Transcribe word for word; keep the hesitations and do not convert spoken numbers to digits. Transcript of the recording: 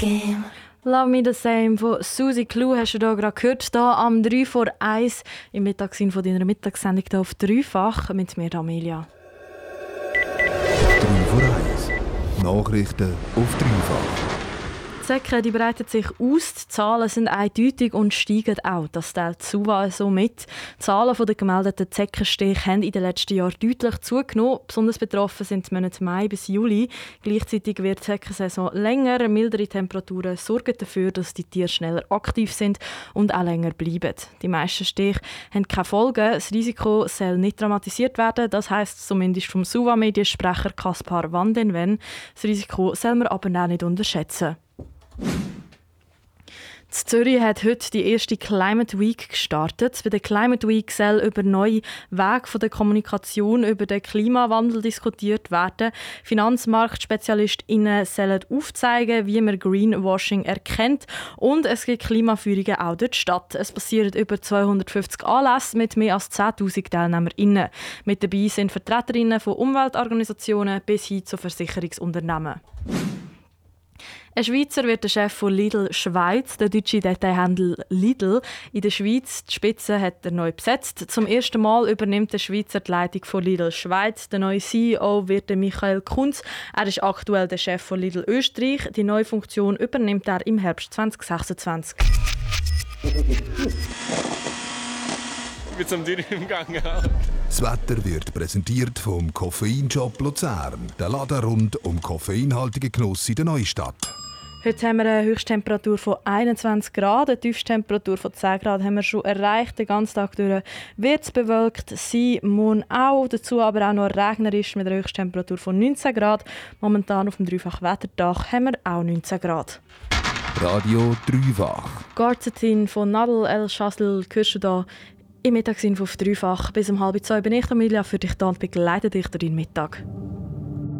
game. «Love Me the Same» von Suzy Clue hast du hier gerade gehört, hier am drei vor eins im Mittagssinn von deiner Mittagssendung hier auf Dreifach mit mir, Amelia. drei vor eins. Nachrichten auf Dreifach. Die Säcke, die breiten sich aus, die Zahlen sind eindeutig und steigen auch. Das teilt SUVA so mit. Die Zahlen der gemeldeten Zeckenstiche haben in den letzten Jahren deutlich zugenommen. Besonders betroffen sind die Monate Mai bis Juli. Gleichzeitig wird die Zeckensaison länger. Mildere Temperaturen sorgen dafür, dass die Tiere schneller aktiv sind und auch länger bleiben. Die meisten Stiche haben keine Folgen. Das Risiko soll nicht dramatisiert werden. Das heisst zumindest vom SUVA-Mediensprecher Kaspar van den Ven. Das Risiko soll man aber auch nicht unterschätzen. In Zürich hat heute die erste Climate Week gestartet. Bei der Climate Week soll über neue Wege der Kommunikation über den Klimawandel diskutiert werden. FinanzmarktspezialistInnen sollen aufzeigen, wie man Greenwashing erkennt. Und es gibt Klimaführungen auch durch die Stadt. Es passieren über zweihundertfünfzig Anlässe mit mehr als zehntausend TeilnehmerInnen. Mit dabei sind VertreterInnen von Umweltorganisationen bis hin zu Versicherungsunternehmen. Ein Schweizer wird der Chef von Lidl Schweiz, der deutsche Detailhandel Lidl. In der Schweiz, die Spitze hat er neu besetzt. Zum ersten Mal übernimmt der Schweizer die Leitung von Lidl Schweiz. Der neue C E O wird der Michael Kunz. Er ist aktuell der Chef von Lidl Österreich. Die neue Funktion übernimmt er im Herbst zwanzig sechsundzwanzig. Ich bin zum Dürren im Gang. Das Wetter wird präsentiert vom Koffeinshop Luzern. Der Laden rund um koffeinhaltigen Genuss in der Neustadt. Heute haben wir eine Höchsttemperatur von einundzwanzig Grad, eine Tiefsttemperatur von zehn Grad haben wir schon erreicht. Den ganzen Tag durch wird es bewölkt sein, morgen auch. Dazu aber auch noch regnerisch mit einer Höchsttemperatur von neunzehn Grad. Momentan auf dem Dreifach-Wetterdach haben wir auch neunzehn Grad. Radio Dreifach. Garzetin von Nadel El Chasl hörst du da im Mittagsinfo auf Dreifach. Bis um halb zwei bin ich, Amelia, für dich da und begleite dich durch deinen Mittag.